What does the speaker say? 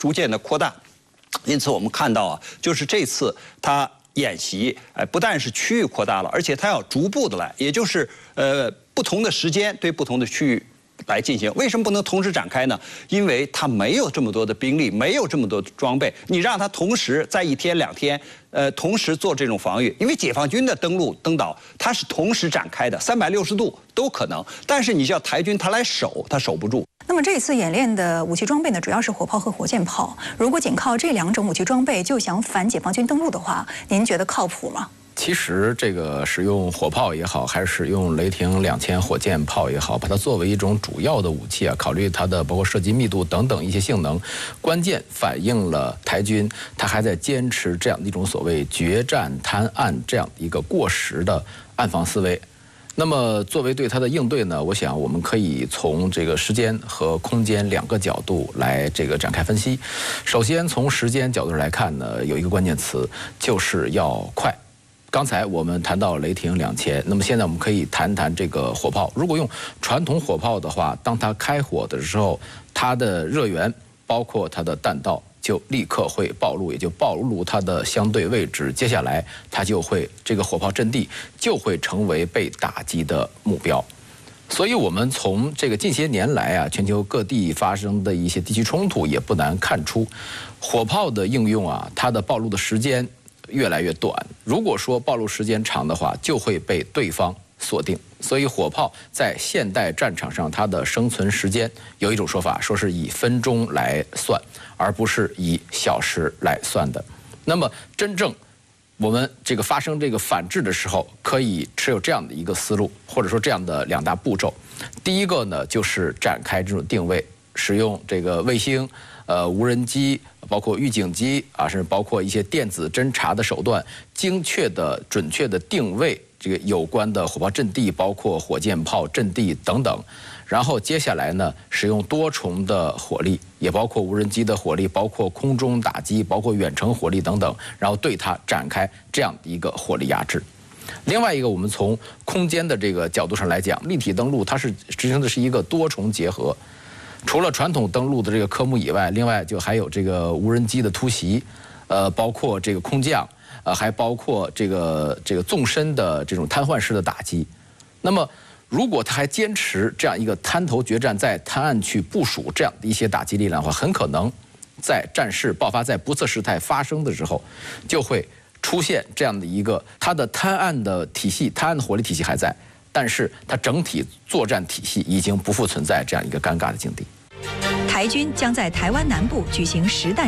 逐渐的扩大。因此我们看到啊，就是这次它演习，不但是区域扩大了，而且它要逐步的来，也就是不同的时间对不同的区域来进行。为什么不能同时展开呢？因为它没有这么多的兵力，没有这么多的装备，你让它同时在1天2天，同时做这种防御，因为解放军的登岛它是同时展开的，360度都可能，但是你叫台军它来守，它守不住。 那么这一次演练的武器装备呢，主要是火炮和火箭炮。如果仅靠这2种武器装备就想反解放军登陆的话，您觉得靠谱吗？ 其实这个使用火炮也好，还是使用雷霆2000火箭炮也好，把它作为一种主要的武器啊，考虑它的包括射击密度等等一些性能，关键反映了台军它还在坚持这样的一种所谓决战滩岸这样一个过时的岸防思维。那么作为对它的应对呢，我想我们可以从这个时间和空间2个角度来这个展开分析。首先从时间角度来看呢，有一个关键词就是要快。刚才我们谈到雷霆2000，那么现在我们可以谈谈这个火炮。如果用传统火炮的话，当它开火的时候，它的热源包括它的弹道就立刻会暴露，也就暴露它的相对位置。接下来它就会这个火炮阵地就会成为被打击的目标。所以我们从这个近些年来啊，全球各地发生的一些地区冲突，也不难看出，火炮的应用啊，它的暴露的时间越来越短。如果说暴露时间长的话，就会被对方锁定。所以火炮在现代战场上，它的生存时间有一种说法，说是以分钟来算，而不是以小时来算的。那么真正我们这个发生这个反制的时候，可以持有这样的一个思路，或者说这样的2大步骤。第一个呢，就是展开这种定位，使用这个卫星、无人机，包括预警机啊，甚至包括一些电子侦察的手段，精确的、准确的定位这个有关的火炮阵地，包括火箭炮阵地等等。然后接下来呢，使用多重的火力，也包括无人机的火力，包括空中打击，包括远程火力等等，然后对它展开这样的一个火力压制。另外一个，我们从空间的这个角度上来讲，立体登陆它是执行的是一个多重结合。除了传统登陆的这个科目以外，另外就还有这个无人机的突袭，包括这个空降，还包括这个纵深的这种瘫痪式的打击。那么，如果他还坚持这样一个滩头决战，在滩岸去部署这样的一些打击力量的话，很可能在战事爆发、在不测事态发生的时候，就会出现这样的一个它的滩岸的体系、滩岸的火力体系还在。但是它整体作战体系已经不复存在这样一个尴尬的境地。 台军将在台湾南部举行实弹